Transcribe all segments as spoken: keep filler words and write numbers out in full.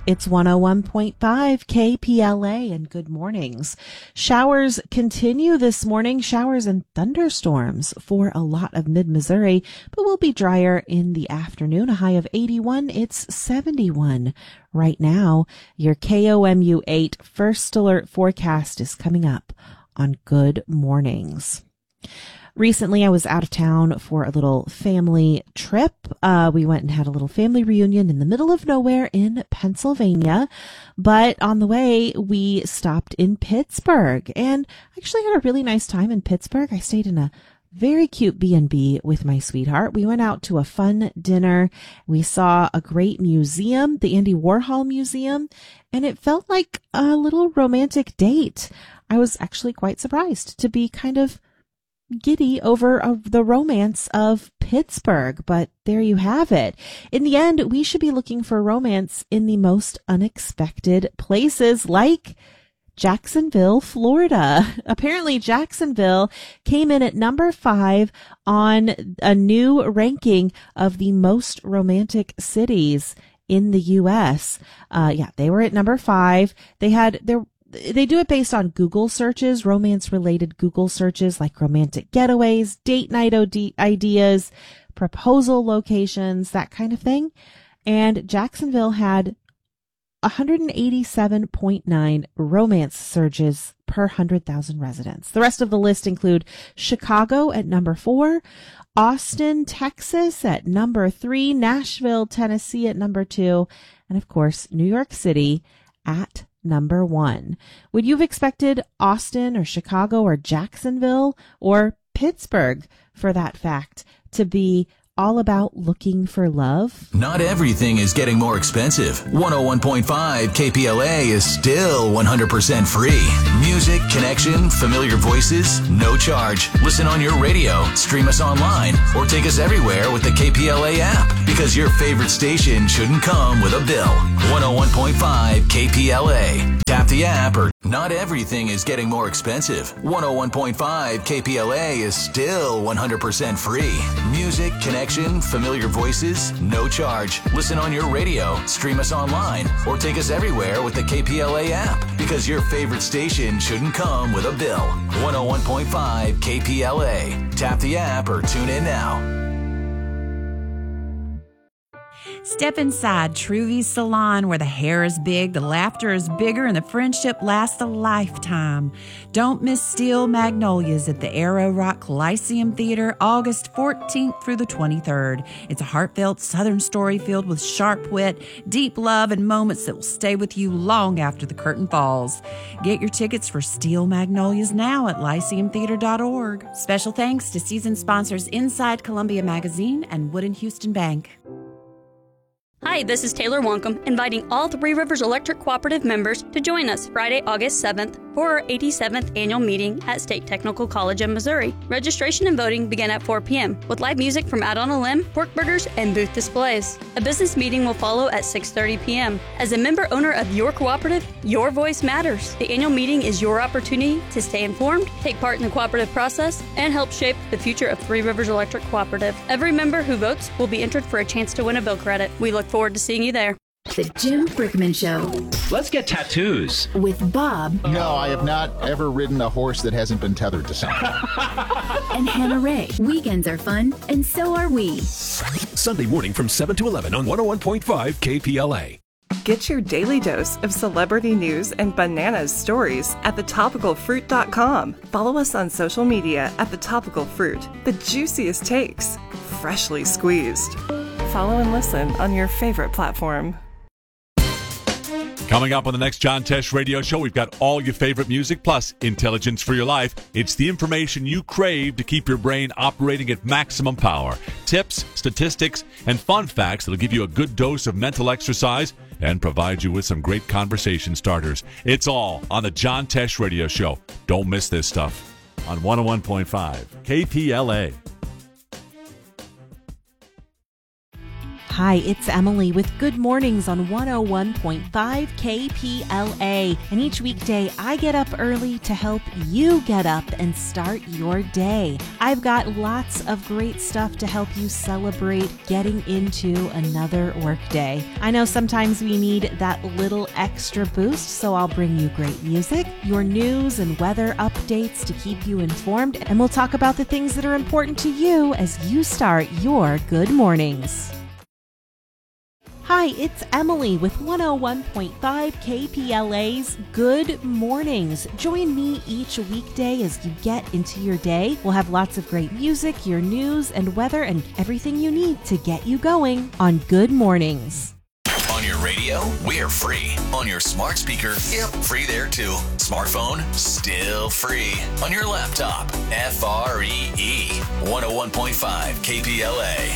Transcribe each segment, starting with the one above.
It's one oh one point five K P L A and good mornings. Showers continue this morning, showers and thunderstorms for a lot of mid-Missouri, but will be drier in the afternoon. A high of eighty-one. It's seventy-one right now. Your K O M U eight First Alert forecast is coming up on Good Mornings. Recently, I was out of town for a little family trip. Uh, we went and had a little family reunion in the middle of nowhere in Pennsylvania. But on the way, we stopped in Pittsburgh and actually had a really nice time in Pittsburgh. I stayed in a very cute B and B with my sweetheart. We went out to a fun dinner. We saw a great museum, the Andy Warhol Museum, and it felt like a little romantic date. I was actually quite surprised to be kind of giddy over uh, the romance of Pittsburgh, but there you have it. In the end, we should be looking for romance in the most unexpected places, like Jacksonville, Florida. Apparently, Jacksonville came in at number five on a new ranking of the most romantic cities in the U S. Uh, yeah, they were at number five. They had their They do it based on Google searches, romance-related Google searches like romantic getaways, date night O D ideas, proposal locations, that kind of thing. And Jacksonville had one hundred eighty-seven point nine romance searches per one hundred thousand residents. The rest of the list include Chicago at number four, Austin, Texas at number three, Nashville, Tennessee at number two, and of course, New York City at number one. Would you have expected Austin or Chicago or Jacksonville or Pittsburgh, for that fact, to be all about looking for love? Not everything is getting more expensive. one oh one point five K P L A is still one hundred percent free. Music, connection, familiar voices, no charge. Listen on your radio, stream us online, or take us everywhere with the K P L A app, because your favorite station shouldn't come with a bill. one oh one point five K P L A. Tap the app or not everything is getting more expensive. one oh one point five K P L A is still one hundred percent free. Music, connection, familiar voices, no charge. Listen on your radio, stream us online, or take us everywhere with the K P L A app, because your favorite station shouldn't come with a bill. one oh one point five K P L A. Tap the app or tune in now. Step inside Truvy's Salon, where the hair is big, the laughter is bigger, and the friendship lasts a lifetime. Don't miss Steel Magnolias at the Arrow Rock Lyceum Theater, August fourteenth through the twenty-third. It's a heartfelt Southern story filled with sharp wit, deep love, and moments that will stay with you long after the curtain falls. Get your tickets for Steel Magnolias now at lyceum theater dot org. Special thanks to season sponsors Inside Columbia Magazine and Wood and Houston Bank. Hi, this is Taylor Wonkum, inviting all Three Rivers Electric Cooperative members to join us Friday, August seventh for our eighty-seventh annual meeting at State Technical College in Missouri. Registration and voting begin at four p.m. with live music from Out on a Limb, pork burgers, and booth displays. A business meeting will follow at six thirty p.m. As a member owner of your cooperative, your voice matters. The annual meeting is your opportunity to stay informed, take part in the cooperative process, and help shape the future of Three Rivers Electric Cooperative. Every member who votes will be entered for a chance to win a bill credit. We look forward to seeing you there. The Jim Brickman Show. Let's get tattoos. With Bob. No, I have not ever ridden a horse that hasn't been tethered to something. And Hannah Ray. Weekends are fun, and so are we. Sunday morning from seven to eleven on one oh one point five K P L A. Get your daily dose of celebrity news and bananas stories at the topical fruit dot com. Follow us on social media at The Topical Fruit. The juiciest takes, freshly squeezed. Follow and listen on your favorite platform. Coming up on the next John Tesh Radio Show, we've got all your favorite music plus intelligence for your life. It's the information you crave to keep your brain operating at maximum power. Tips, statistics, and fun facts that'll give you a good dose of mental exercise and provide you with some great conversation starters. It's all on the John Tesh Radio Show. Don't miss this stuff on one oh one point five K P L A. Hi, it's Emily with Good Mornings on one oh one point five K P L A. And each weekday, I get up early to help you get up and start your day. I've got lots of great stuff to help you celebrate getting into another workday. I know sometimes we need that little extra boost, so I'll bring you great music, your news and weather updates to keep you informed, and we'll talk about the things that are important to you as you start your good mornings. Hi, it's Emily with one oh one point five K P L A's Good Mornings. Join me each weekday as you get into your day. We'll have lots of great music, your news and weather, and everything you need to get you going on Good Mornings. On your radio, we're free. On your smart speaker, yep, free there too. Smartphone, still free. On your laptop, F R E E. one oh one point five K P L A.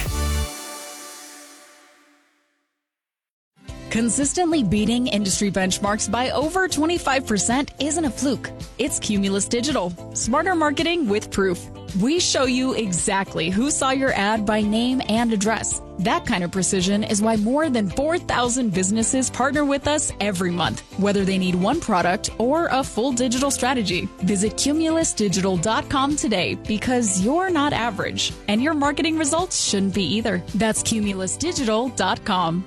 Consistently beating industry benchmarks by over twenty-five percent isn't a fluke. It's Cumulus Digital. Smarter marketing with proof. We show you exactly who saw your ad by name and address. That kind of precision is why more than four thousand businesses partner with us every month, whether they need one product or a full digital strategy. Visit cumulus digital dot com today because you're not average, and your marketing results shouldn't be either. That's cumulus digital dot com.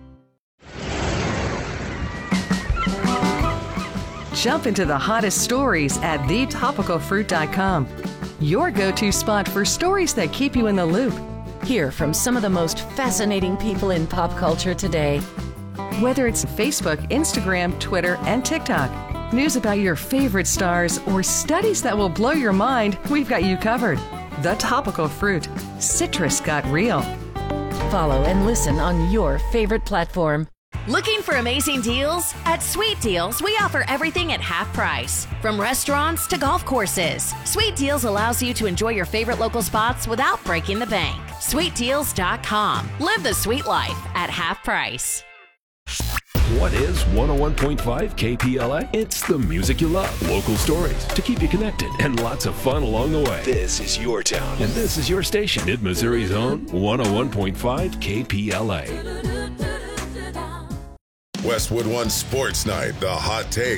Jump into the hottest stories at the topical fruit dot com. Your go-to spot for stories that keep you in the loop. Hear from some of the most fascinating people in pop culture today. Whether it's Facebook, Instagram, Twitter, and TikTok, news about your favorite stars, or studies that will blow your mind, we've got you covered. The Topical Fruit. Citrus got real. Follow and listen on your favorite platform. Looking for amazing deals? At Sweet Deals, we offer everything at half price. From restaurants to golf courses, Sweet Deals allows you to enjoy your favorite local spots without breaking the bank. sweet deals dot com. Live the sweet life at half price. What is one oh one point five K P L A? It's the music you love, local stories to keep you connected, and lots of fun along the way. This is your town, and this is your station. Mid-Missouri's own one oh one point five K P L A. Westwood One Sports Night, the hot take